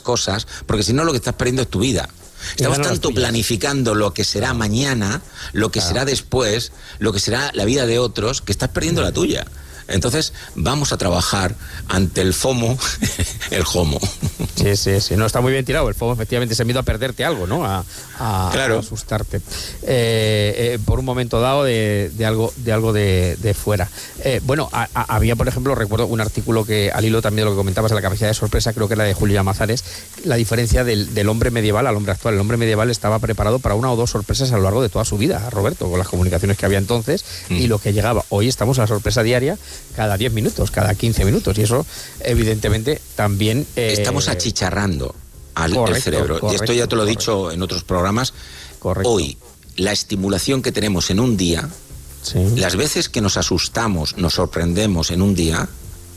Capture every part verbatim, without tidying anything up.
cosas, porque si no lo que estás perdiendo es tu vida. Estamos tanto planificando lo que será mañana, lo que claro. será después, lo que será la vida de otros, que estás perdiendo la tuya. Entonces, vamos a trabajar ante el FOMO, el HOMO. Sí, sí, sí. No, está muy bien tirado. El FOMO, efectivamente, es el miedo a perderte algo, ¿no? A, a, claro. a asustarte. Eh, eh, por un momento dado de, de algo de algo de, de fuera. Eh, bueno, a, a, había, por ejemplo, recuerdo un artículo que, al hilo también de lo que comentabas de la capacidad de sorpresa, creo que era de Julio Llamazares, la diferencia del, del hombre medieval al hombre actual. El hombre medieval estaba preparado para una o dos sorpresas a lo largo de toda su vida, Roberto, con las comunicaciones que había entonces mm. y lo que llegaba. Hoy estamos a la sorpresa diaria cada diez minutos, cada quince minutos, y eso evidentemente también... Eh, estamos achicharrando al correcto, el cerebro, correcto, y esto ya te lo he correcto. dicho en otros programas. Correcto. Hoy, la estimulación que tenemos en un día, sí. las veces que nos asustamos, nos sorprendemos en un día,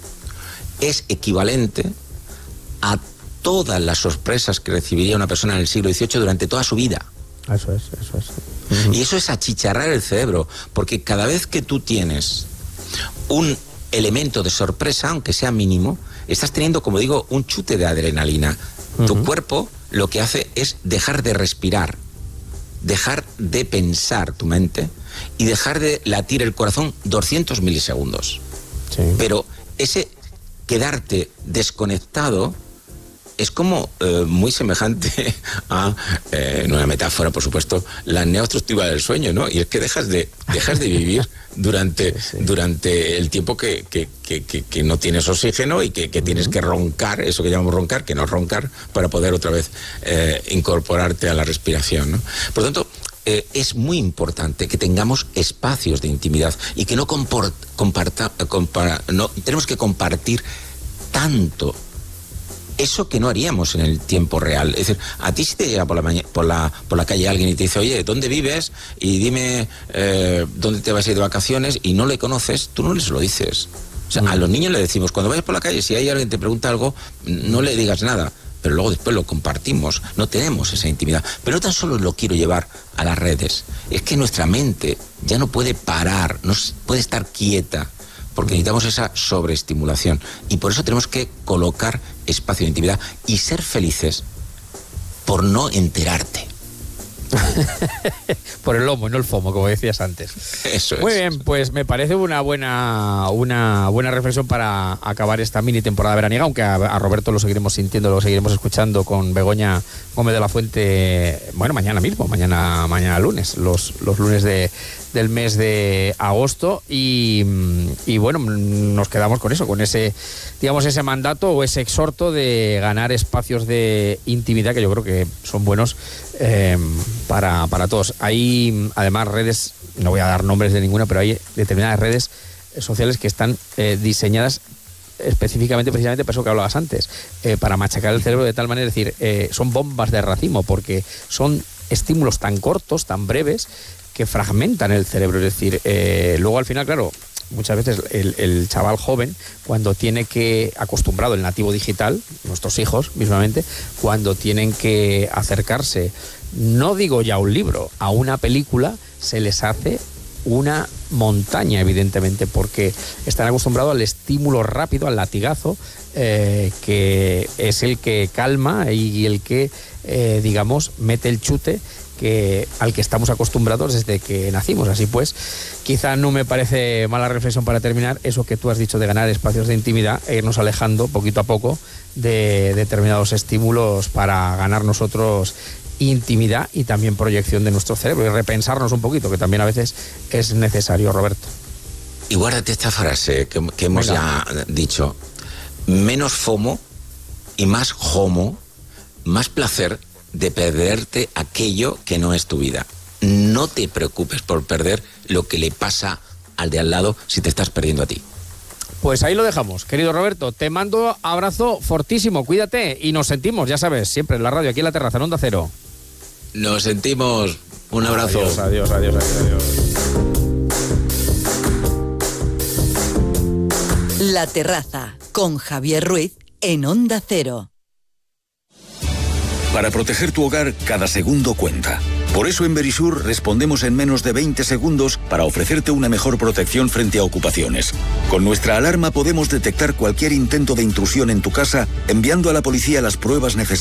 es equivalente a todas las sorpresas que recibiría una persona en el siglo dieciocho durante toda su vida. Eso es, eso es. Uh-huh. Y eso es achicharrar el cerebro, porque cada vez que tú tienes un elemento de sorpresa, aunque sea mínimo, estás teniendo, como digo, un chute de adrenalina. Uh-huh. Tu cuerpo lo que hace es dejar de respirar, dejar de pensar tu mente y dejar de latir el corazón doscientos milisegundos. Sí. Pero ese quedarte desconectado es como eh, muy semejante a, eh, en una metáfora, por supuesto, la apnea obstructiva del sueño, ¿no? Y es que dejas de, dejas de vivir durante, sí. durante el tiempo que, que, que, que, que no tienes oxígeno y que, que tienes que roncar, eso que llamamos roncar, que no es roncar, para poder otra vez eh, incorporarte a la respiración, ¿no? Por lo tanto, eh, es muy importante que tengamos espacios de intimidad y que no, comport, comparta, compara, no tenemos que compartir tanto eso que no haríamos en el tiempo real. Es decir, a ti si te llega por la, maña, por la, por la calle alguien y te dice, oye, ¿dónde vives? Y dime eh, dónde te vas a ir de vacaciones, y no le conoces, tú no les lo dices. O sea, mm. a los niños le decimos, cuando vayas por la calle, si hay alguien que te pregunta algo, no le digas nada, pero luego después lo compartimos, no tenemos esa intimidad. Pero no tan solo lo quiero llevar a las redes, es que nuestra mente ya no puede parar, no puede estar quieta, porque necesitamos esa sobreestimulación, y por eso tenemos que colocar espacio de intimidad y ser felices por no enterarte. Por el lomo, no el FOMO, como decías antes. Eso es. Muy bien, pues me parece una buena una buena reflexión para acabar esta mini temporada veraniega, aunque a, a Roberto lo seguiremos sintiendo, lo seguiremos escuchando con Begoña Gómez de la Fuente, bueno, mañana mismo, mañana mañana lunes, los, los lunes de, del mes de agosto, y, y bueno, nos quedamos con eso, con ese, digamos, ese mandato o ese exhorto de ganar espacios de intimidad que yo creo que son buenos eh, para, para todos. Hay además redes, no voy a dar nombres de ninguna, pero hay determinadas redes sociales que están eh, diseñadas específicamente, precisamente por eso que hablabas antes, eh, para machacar el cerebro de tal manera, es decir, eh, son bombas de racimo, porque son estímulos tan cortos, tan breves, que fragmentan el cerebro. Es decir, eh, luego al final, claro, muchas veces el, el chaval joven, cuando tiene que, acostumbrado el nativo digital, nuestros hijos mismamente, cuando tienen que acercarse, no digo ya a un libro, a una película, se les hace una montaña, evidentemente, porque están acostumbrados al estímulo rápido, al latigazo, eh, que es el que calma y el que, eh, digamos, mete el chute que, al que estamos acostumbrados desde que nacimos. Así pues, quizá no me parece mala reflexión para terminar eso que tú has dicho de ganar espacios de intimidad e irnos alejando poquito a poco de determinados estímulos para ganar nosotros intimidad y también proyección de nuestro cerebro y repensarnos un poquito, que también a veces es necesario, Roberto. Y guárdate esta frase que, que hemos Venga. ya dicho: menos FOMO y más HOMO, más placer de perderte aquello que no es tu vida. No te preocupes por perder lo que le pasa al de al lado si te estás perdiendo a ti. Pues ahí lo dejamos, querido Roberto. Te mando abrazo fortísimo, cuídate, y nos sentimos, ya sabes, siempre en la radio, aquí en La Terraza, en Onda Cero. Nos sentimos. Un abrazo. Adiós, adiós, adiós, adiós, adiós. La Terraza, con Javier Ruiz, en Onda Cero. Para proteger tu hogar, cada segundo cuenta. Por eso en Verisur respondemos en menos de veinte segundos para ofrecerte una mejor protección frente a ocupaciones. Con nuestra alarma podemos detectar cualquier intento de intrusión en tu casa, enviando a la policía las pruebas necesarias